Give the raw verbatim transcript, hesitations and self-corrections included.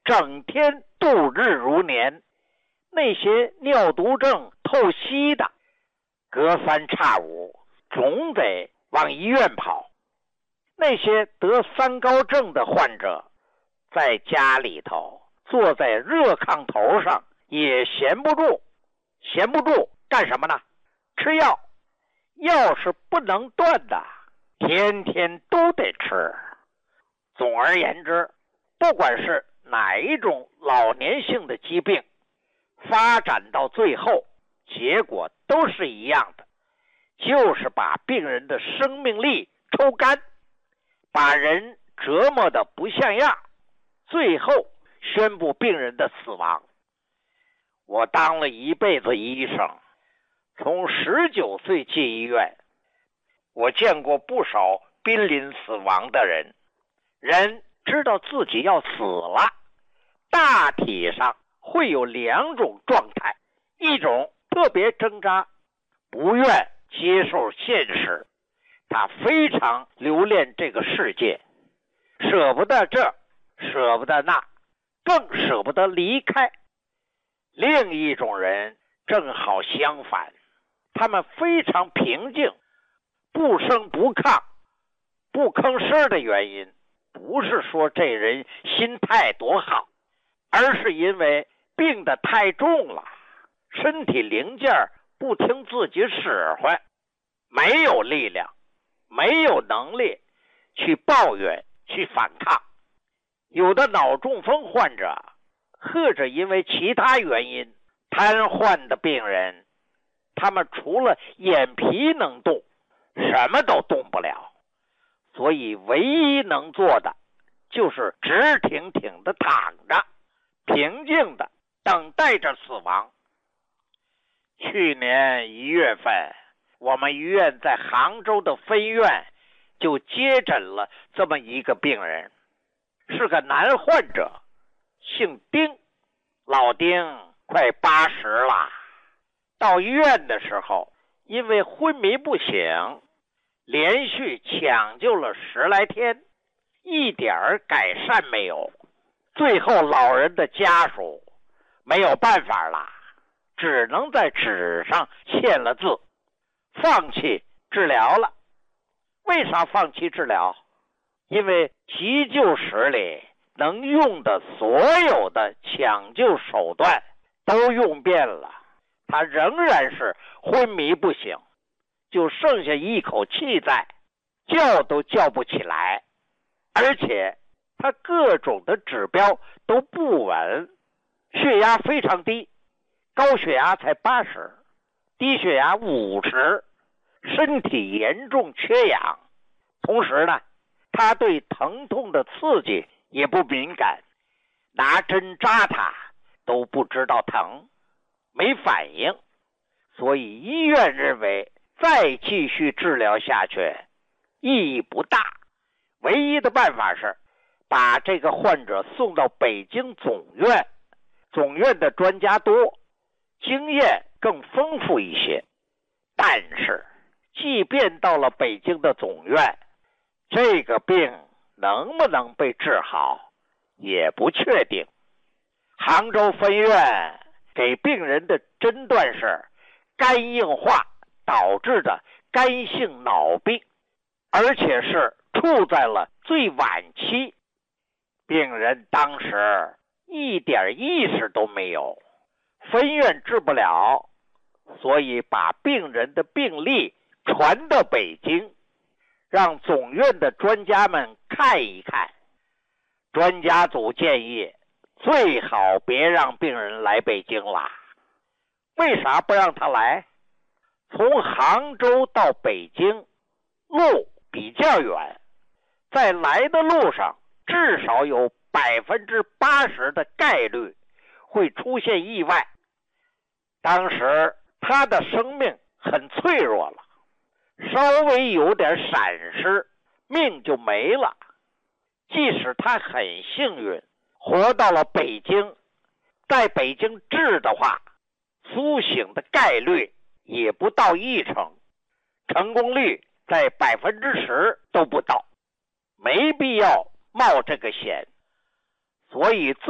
整天度日如年。那些尿毒症透析的，隔三差五总得往医院跑。那些得三高症的患者，在家里头坐在热炕头上也闲不住，闲不住干什么呢？吃药，药是不能断的，天天都得吃。总而言之，不管是哪一种老年性的疾病，发展到最后，结果都是一样的，就是把病人的生命力抽干，把人折磨得不像样，最后宣布病人的死亡。我当了一辈子医生，从十九岁进医院，我见过不少濒临死亡的人。人知道自己要死了，大体上会有两种状态，一种特别挣扎，不愿接受现实，他非常留恋这个世界，舍不得这，舍不得那，更舍不得离开。另一种人正好相反，他们非常平静，不声不亢，不吭声的原因，不是说这人心态多好，而是因为病得太重了，身体零件不听自己使唤，没有力量，没有能力去抱怨，去反抗。有的脑中风患者，或者因为其他原因瘫痪的病人，他们除了眼皮能动，什么都动不了，所以唯一能做的就是直挺挺的躺着，平静的等待着死亡。去年一月份，我们医院在杭州的分院就接诊了这么一个病人，是个男患者，姓丁，老丁快八十了。到医院的时候，因为昏迷不醒，连续抢救了十来天，一点改善没有。最后老人的家属没有办法了，只能在纸上签了字，放弃治疗了。为啥放弃治疗？因为急救室里能用的所有的抢救手段都用遍了，他仍然是昏迷不醒，就剩下一口气在，叫都叫不起来，而且他各种的指标都不稳，血压非常低，高血压才八十，低血压五十，身体严重缺氧。同时呢，他对疼痛的刺激也不敏感，拿针扎他都不知道疼，没反应。所以医院认为再继续治疗下去意义不大，唯一的办法是把这个患者送到北京总院，总院的专家多，经验更丰富一些。但是即便到了北京的总院，这个病能不能被治好也不确定。杭州分院给病人的诊断是肝硬化导致的肝性脑病，而且是处在了最晚期。病人当时一点意识都没有，分院治不了，所以把病人的病历传到北京，让总院的专家们看一看。专家组建议最好别让病人来北京了。为啥不让他来？从杭州到北京路比较远，在来的路上至少有百分之八十的概率会出现意外。当时他的生命很脆弱了，稍微有点闪失，命就没了。即使他很幸运活到了北京，在北京治的话，苏醒的概率也不到一成，成功率在百分之十都不到，没必要冒这个险。所以最